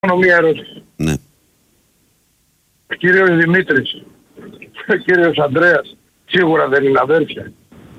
Μόνο μία ερώτηση. Ναι. Ο κύριος Δημήτρης, ο κύριος Ανδρέας, σίγουρα δεν είναι αδέρφια.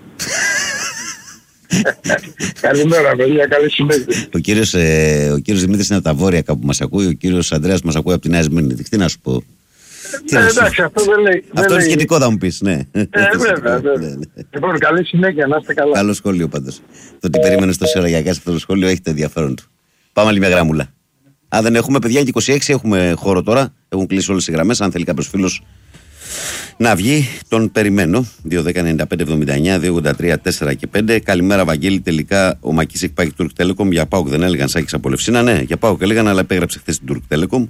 Καλημέρα παιδιά, καλή συνέχεια. Ο κύριος Δημήτρης είναι από τα βόρεια κάπου μας ακούει, ο κύριος Ανδρέας μας ακούει από τη Νέα Σμύρνη. Τι να σου πω. Εντάξει, αυτό δεν λέει. Αυτό είναι σχετικό θα μου πεις, ναι. Βέβαια. Λοιπόν, καλή συνέχεια, να είστε καλά. Καλό σχόλιο πάντως. Το ότι περίμενες τόση ώρα για αυτό το σχόλιο έχει το ενδιαφέρον του. Πάμε άλλη μια γράμμουλα. Δεν έχουμε παιδιά, και 26 έχουμε χώρο τώρα. Έχουν κλείσει όλες οι γραμμές. Αν θέλει κάποιος φίλος να βγει, τον περιμένω. 2-10-95-79-283-4 και 5. Καλημέρα, Βαγγέλη. Τελικά ο Μακής έχει πάει Turk Telecom. Για ΠΑΟΚ δεν έλεγαν, Σάκης από Λευσίνα. Ναι, για ΠΑΟΚ έλεγαν, αλλά επέγραψε χθες την Turk Telecom.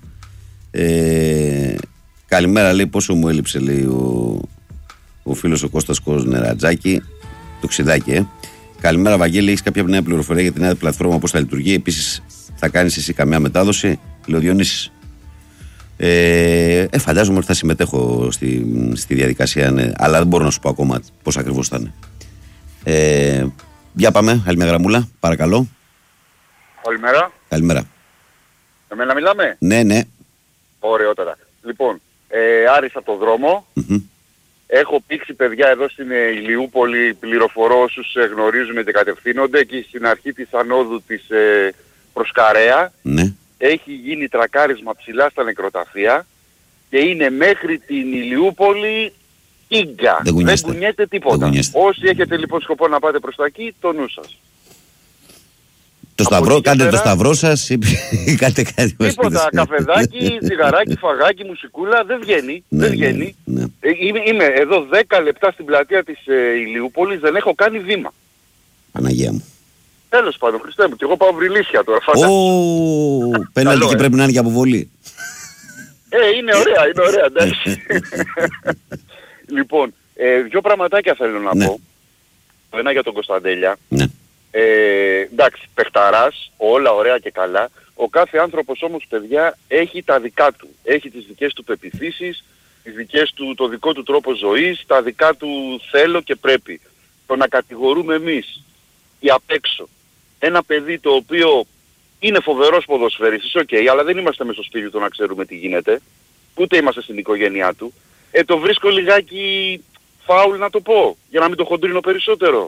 Καλημέρα, λέει, πόσο μου έλειψε, λέει ο φίλος ο Κώστας Κοσνερατζάκη. Το ξιδάκι, Καλημέρα, Βαγγέλη. Έχεις κάποια νέα πληροφορία για την νέα πλατφόρμα, πώς θα λειτουργεί? Επίσης, θα κάνεις εσύ καμιά μετάδοση? Λέει ο Διονύσης. Φαντάζομαι ότι θα συμμετέχω στη διαδικασία, ναι, αλλά δεν μπορώ να σου πω ακόμα πώς ακριβώς θα είναι. Για πάμε, άλλη μια γραμμούλα, παρακαλώ. Καλημέρα. Καλημέρα. Εμένα μιλάμε? Ναι. Ωραιότατα. Λοιπόν, Άρης από το δρόμο. Έχω πήξει παιδιά εδώ στην Ηλιούπολη, πληροφορώ όσους γνωρίζουμε και κατευθύνονται, εκεί στην αρχή της ανόδου της προς Καρέα. Ναι. Έχει γίνει τρακάρισμα ψηλά στα νεκροταφεία και είναι μέχρι την Ηλιούπολη ίγκα. Δεν κουνιέται τίποτα. Όσοι έχετε λοιπόν σκοπό να πάτε προς τα εκεί, το νου σας. Το σταυρό, κάντε το σταυρό σας ή κάντε κάτι. Τίποτα, καφεδάκι, τσιγαράκι, φαγάκι, μουσικούλα, δεν βγαίνει. Ναι, δεν βγαίνει. Ναι. Είμαι εδώ 10 λεπτά στην πλατεία της Ηλιούπολης, δεν έχω κάνει βήμα. Παναγία μου. Τέλος πάντων, Χριστέ μου, και εγώ πάω Βρυλίσια τώρα. Πέναλτι και πρέπει να είναι και αποβολή. Είναι ωραία, εντάξει. Λοιπόν, δύο πραγματάκια θέλω να πω. Το ένα για τον Κωνσταντέλια. Ναι. Εντάξει, παιχταράς, όλα ωραία και καλά. Ο κάθε άνθρωπος όμως, παιδιά, έχει τα δικά του. Έχει τις δικές του πεποιθήσεις, το δικό του τρόπο ζωής, τα δικά του θέλω και πρέπει. Το να κατηγορούμε εμείς ή απ' έξω ένα παιδί το οποίο είναι φοβερός ποδοσφαιριστής, αλλά δεν είμαστε μες στο σπίτι του να ξέρουμε τι γίνεται, ούτε είμαστε στην οικογένειά του, το βρίσκω λιγάκι φάουλ να το πω, για να μην το χοντρίνω περισσότερο.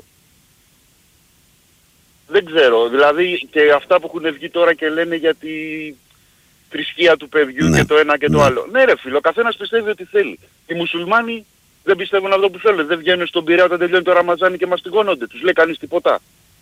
Δεν ξέρω, δηλαδή και αυτά που έχουν βγει τώρα και λένε για τη θρησκεία του παιδιού και το ένα και το άλλο. Ναι ρε φίλο, ο καθένας πιστεύει ότι θέλει. Οι μουσουλμάνοι δεν πιστεύουν αυτό που θέλουν, δεν βγαίνουν στον Πειραιά όταν τελειώνει το Ραμαζάνι και μαστιγώνονται, τους λέει κανείς τίποτα.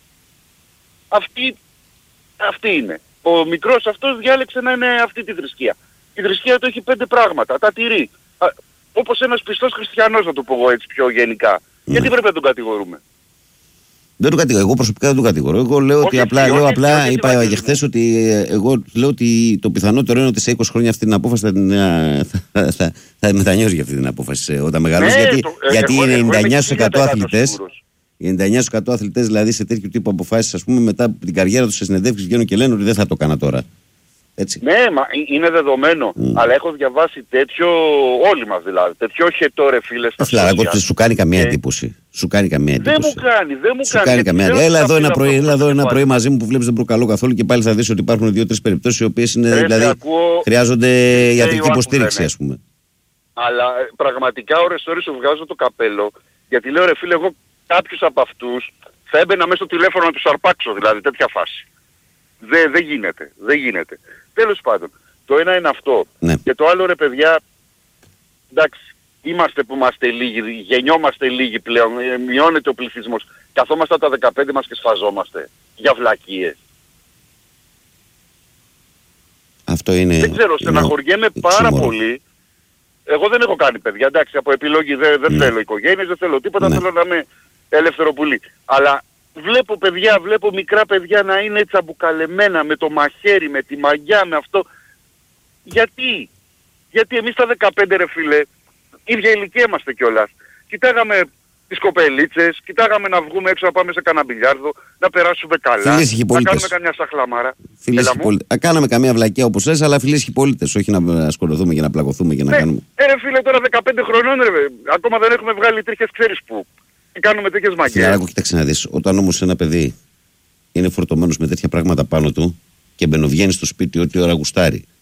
Αυτή είναι. Ο μικρός αυτός διάλεξε να είναι αυτή τη θρησκεία. Η θρησκεία του έχει 5 πράγματα, τα τηρεί. Όπως ένας πιστός χριστιανός, να το πω εγώ έτσι πιο γενικά. Γιατί πρέπει να τον κατηγορούμε? Δεν το κατηγορώ. Εγώ προσωπικά δεν το κατηγορώ. Εγώ λέω ότι απλά είπα και χθες ότι εγώ λέω ότι το πιθανότερο είναι ότι σε 20 χρόνια αυτή την απόφαση θα μετανιώσει για αυτή την απόφαση όταν μεγαλώσει. Γιατί είναι 99% αθλητές. Οι 99% αθλητές δηλαδή σε τέτοιου τύπου αποφάσεις, ας πούμε, μετά από την καριέρα τους σε συνεντεύξεις βγαίνουν και λένε ότι δεν θα το έκανα τώρα. Έτσι. Ναι, μα είναι δεδομένο. Αλλά έχω διαβάσει τέτοιο, όλοι μας δηλαδή, τέτοιο χετό ρε φίλε στα social. Σου κάνει καμία εντύπωση. Σου κάνει καμία εντύπωση. Δεν μου κάνει. Έλα εδώ ένα πρωί μαζί μου που βλέπεις δεν προκαλώ καθόλου και πάλι θα δεις ότι υπάρχουν 2-3 περιπτώσεις οι οποίες είναι, δηλαδή, χρειάζονται ιατρική υποστήριξη, ας πούμε. Αλλά πραγματικά ώρες σου βγάζω το καπέλο, γιατί λέω ρε φίλε, εγώ κάποιους από αυτούς θα έμπαινα μέσα στο τηλέφωνο να τους αρπάξω, δηλαδή τέτοια φάση. Δεν γίνεται. Τέλος πάντων, το ένα είναι αυτό. Ναι. Και το άλλο ρε παιδιά, εντάξει, είμαστε που είμαστε λίγοι, γεννιόμαστε λίγοι πλέον, μειώνεται ο πληθυσμός. Καθόμαστε από τα 15 μας και σφαζόμαστε για βλακίες. Αυτό είναι... Δεν ξέρω, στεναχωριέμαι πάρα πολύ. Εγώ δεν έχω κάνει παιδιά, εντάξει, από επιλογή δεν θέλω οικογένειες, δεν θέλω τίποτα, θέλω να είμαι ελεύθερο πουλί. Αλλά βλέπω μικρά παιδιά να είναι τσαμπουκαλεμένα με το μαχαίρι, με τη μαγιά, με αυτό. Γιατί εμείς τα 15 ρε φίλε, ίδια ηλικία είμαστε κιόλας. Κοιτάγαμε τις κοπελίτσες, κοιτάγαμε να βγούμε έξω να πάμε σε κανένα μπιλιάρδο, να περάσουμε καλά, να κάνουμε καμιά σαχλαμάρα. Κάναμε καμία βλακία όπως λες, αλλά φιλήσυχοι πολίτες, όχι να ασχοληθούμε και να πλακωθούμε και να κάνουμε... Ρε φίλε, τώρα 15 χρονών ρε, ακόμα δεν έχουμε βγάλει τρίχες, ξέρεις που. Και κάνουμε τέτοιες μαγιές. Κοίταξε να δεις, όταν όμως ένα παιδί είναι φορτωμένος με τέτοια πράγματα πάνω του και μπαινοβγαίνει στο σπίτι ό,τι ώρα γουστάρει.